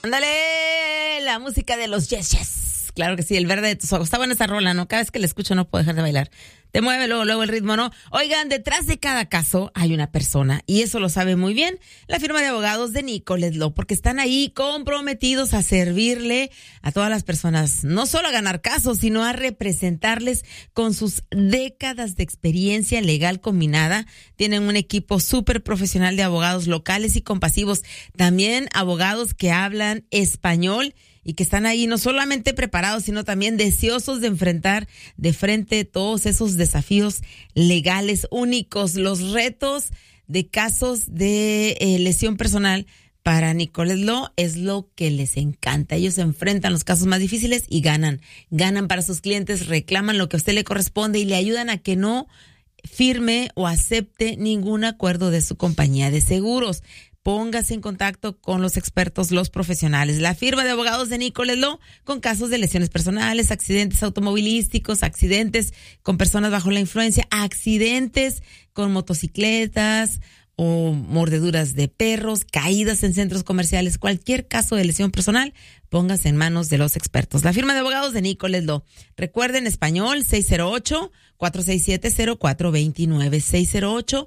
Ándale, la música de los Yes Yes. Claro que sí, el verde de tus ojos. Está buena esa rola, ¿no? Cada vez que la escucho no puedo dejar de bailar. Te mueve luego el ritmo, ¿no? Oigan, detrás de cada caso hay una persona, y eso lo sabe muy bien la firma de abogados de Nichols Law, porque están ahí comprometidos a servirle a todas las personas, no solo a ganar casos, sino a representarles con sus décadas de experiencia legal combinada. Tienen un equipo súper profesional de abogados locales y compasivos, también abogados que hablan español y que están ahí no solamente preparados, sino también deseosos de enfrentar de frente todos esos desafíos legales únicos, los retos de casos de lesión personal. Para Nichols Law es lo que les encanta. Ellos enfrentan los casos más difíciles y ganan para sus clientes, reclaman lo que a usted le corresponde y le ayudan a que no firme o acepte ningún acuerdo de su compañía de seguros. Póngase en contacto con los expertos, los profesionales. La firma de abogados de Nichols Law, con casos de lesiones personales, accidentes automovilísticos, accidentes con personas bajo la influencia, accidentes con motocicletas o mordeduras de perros, caídas en centros comerciales, cualquier caso de lesión personal, póngase en manos de los expertos. La firma de abogados de Nichols Law. Recuerden, español, 608-467-0429,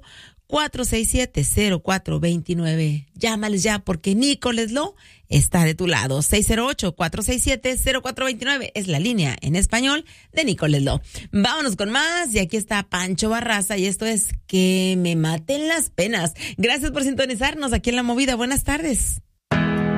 608-467-0429. Llámales ya porque Nichols Law está de tu lado. 608-467-0429 es la línea en español de Nichols Law. Vámonos con más, y aquí está Pancho Barraza y esto es Que me maten las penas. Gracias por sintonizarnos aquí en La Movida. Buenas tardes.